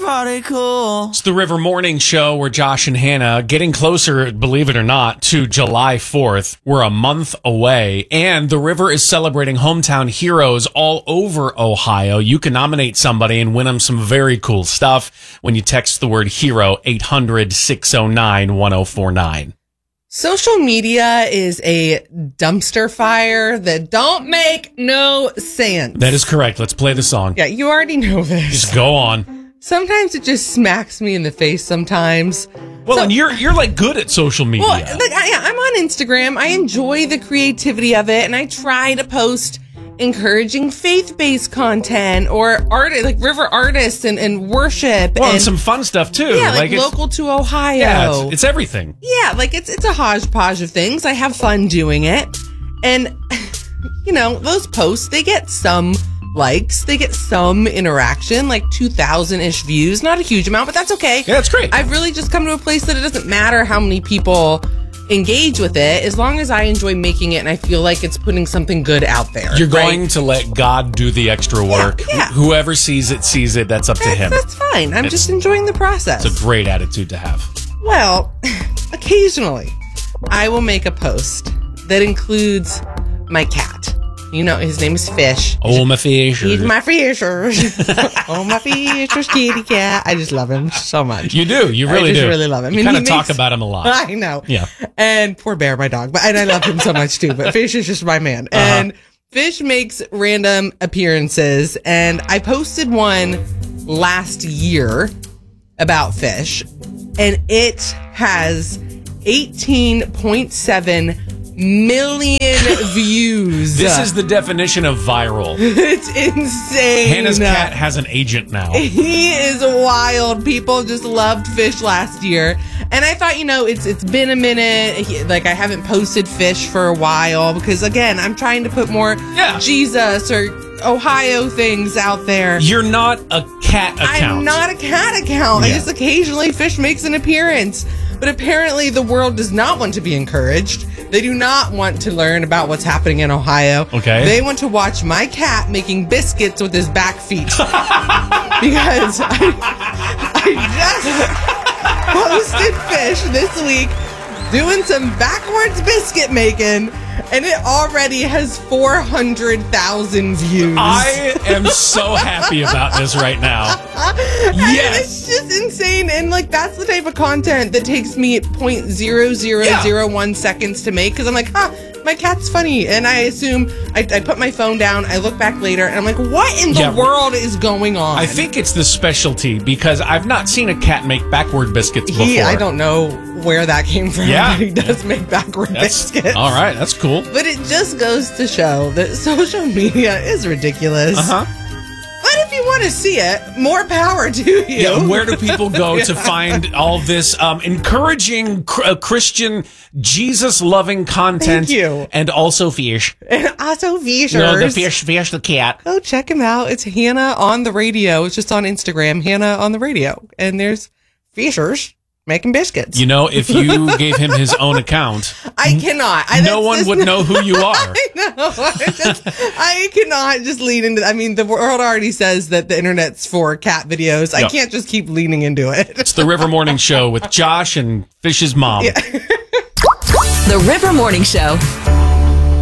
party cool. It's the River Morning Show where Josh and Hannah getting closer, believe it or not, to July 4th. We're a month away, and the River is celebrating hometown heroes all over Ohio. You can nominate somebody and win them some very cool stuff when you text the word hero 800-609-1049. Social media is a dumpster fire that don't make no sense. That is correct. Let's play the song. Yeah, you already know this. Just go on. Sometimes it just smacks me in the face sometimes. Well, and you're like good at social media. Well, like I'm on Instagram. I enjoy the creativity of it, and I try to post encouraging faith-based content or art, like river artists and worship. Well, and some fun stuff too. Yeah, like local to Ohio. Yeah, it's everything. Yeah, like it's a hodgepodge of things. I have fun doing it. And, you know, those posts, they get some likes, they get some interaction, like 2,000-ish views. Not a huge amount, but that's okay. Yeah, that's great. I've really just come to a place that it doesn't matter how many people engage with it, as long as I enjoy making it and I feel like it's putting something good out there. You're going to let God do the extra work. Yeah. Whoever sees it, that's up to him. That's fine. I'm just enjoying the process. It's a great attitude to have. Well, occasionally I will make a post that includes my cat. You know, his name is Fish. Oh, my fish. He's my Fishers. Oh, my Fishers, kitty cat. I just love him so much. You do. You really do. I really love him. You kind of talk about him a lot. I know. Yeah. And poor Bear, my dog. And I love him so much too. But Fish is just my man. And Fish makes random appearances. And I posted one last year about Fish. And it has 18.7 million views. This is the definition of viral. It's insane. Hannah's cat has an agent now. He is wild. People just loved Fish last year. And I thought, you know, it's been a minute. I haven't posted Fish for a while because, again, I'm trying to put more Jesus or Ohio things out there. You're not a cat account. I'm not a cat account. Yeah. I just occasionally Fish makes an appearance. But apparently the world does not want to be encouraged. They do not want to learn about what's happening in Ohio. Okay. They want to watch my cat making biscuits with his back feet. Because I just posted Fish this week doing some backwards biscuit making, and it already has 400,000 views. I am so happy about this right now. Yes. It's just insane. And like, that's the type of content that takes me 0.0001 seconds to make. Cause I'm like, my cat's funny. And I assume I put my phone down. I look back later and I'm like, what in the world is going on? I think it's the specialty because I've not seen a cat make backward biscuits before. I don't know where that came from. Yeah. But he does make backward biscuits. All right. That's cool. But it just goes to show that social media is ridiculous. But if you want to see it, more power to you. Yeah, where do people go to find all this encouraging Christian, Jesus-loving content? Thank you. And also Fish. And also Fishers. No, the Fish the cat. Go check him out. It's Hannah on the radio. It's just on Instagram, Hannah on the radio. And there's Fishers making biscuits. You know, if you gave him his own account, I cannot. No one would know who you are. I know. I cannot just lean into. I mean, the world already says that the internet's for cat videos. I can't just keep leaning into it. It's the River Morning Show with Josh and Fish's mom. The River Morning Show.